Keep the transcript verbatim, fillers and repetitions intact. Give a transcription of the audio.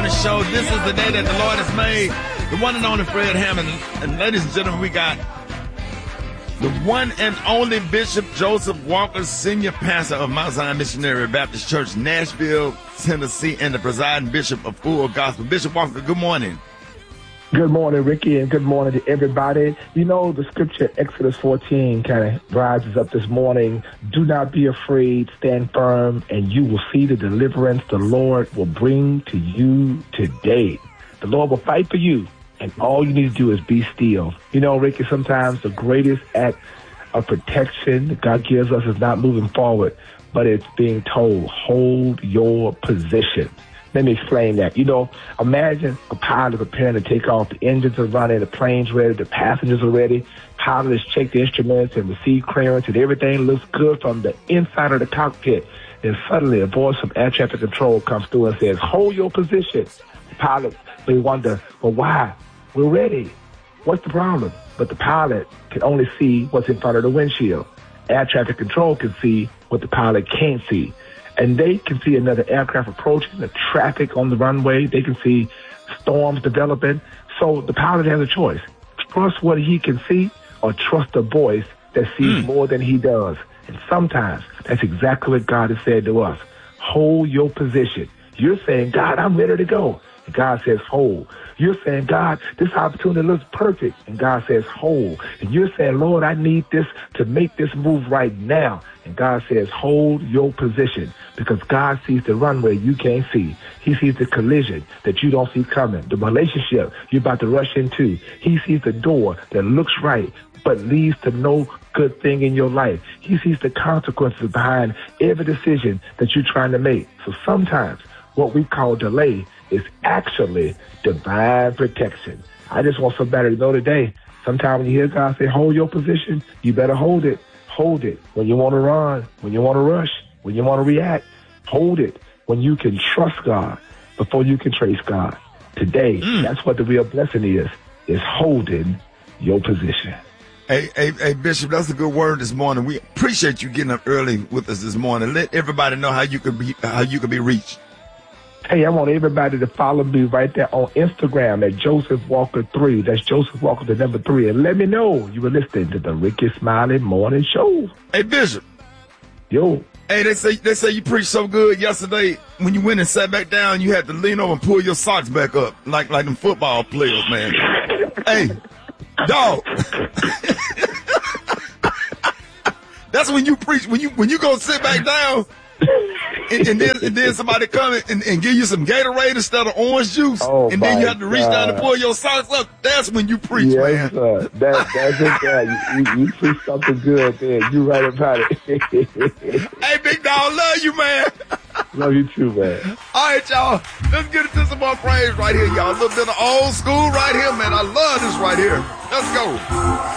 Morning Show. This is the day that the Lord has made. The one and only Fred Hammond. And ladies and gentlemen, we got the one and only Bishop Joseph Walker, Senior Pastor of Mount Zion Missionary Baptist Church, Nashville, Tennessee, and the presiding Bishop of Full Gospel. Bishop Walker, good morning. Good morning, Ricky, and good morning to everybody. You know, the scripture, Exodus fourteen, kind of rises up this morning. Do not be afraid, stand firm, and you will see the deliverance the Lord will bring to you today. The Lord will fight for you, and all you need to do is be still. You know, Ricky, sometimes the greatest act of protection that God gives us is not moving forward, but it's being told, hold your position. Let me explain that. You know, imagine a pilot preparing to take off. The engines are running, the plane's ready, the passengers are ready. Pilot has checked the instruments and received clearance, and everything looks good from the inside of the cockpit. And suddenly a voice from air traffic control comes through and says, hold your position. The pilot may wonder, well, why? We're ready. What's the problem? But the pilot can only see what's in front of the windshield. Air traffic control can see what the pilot can't see. And they can see another aircraft approaching, the traffic on the runway. They can see storms developing. So the pilot has a choice. Trust what he can see or trust the voice that sees mm. more than he does. And sometimes that's exactly what God has said to us. Hold your position. You're saying, God, I'm ready to go. And God says, hold. You're saying, God, this opportunity looks perfect. And God says, hold. And you're saying, Lord, I need this to make this move right now. And God says, hold your position, because God sees the runway you can't see. He sees the collision that you don't see coming, the relationship you're about to rush into. He sees the door that looks right but leads to no good thing in your life. He sees the consequences behind every decision that you're trying to make. So sometimes what we call delay is actually divine protection. I just want somebody to know today, sometimes when you hear God say, hold your position, you better hold it. Hold it when you want to run, when you want to rush, when you want to react. Hold it when you can trust God before you can trace God. Today, mm. that's what the real blessing is, is holding your position. Hey, hey, hey, Bishop, that's a good word this morning. We appreciate you getting up early with us this morning. Let everybody know how you could be, how you could be reached. Hey, I want everybody to follow me right there on Instagram at Joseph Walker three. That's Joseph Walker, the number three. And let me know you were listening to the Ricky Smiley Morning Show. Hey, Bishop. Yo. Hey, they say they say you preached so good yesterday. When you went and sat back down, you had to lean over and pull your socks back up like like them football players, man. Hey, dog. That's when you preach. When you when you go sit back down. And, and then and then somebody come and, and give you some Gatorade instead of orange juice, oh and then you have to reach God. down and pull your socks up. That's when you preach, yes, man. Sir. That, that's it, guy. You, you, you preach something good, man. You right about it. Hey, big dog, love you, man. Love you too, man. All right, y'all. Let's get into some more praise right here, y'all. A little bit of old school right here, man. I love this right here. Let's go.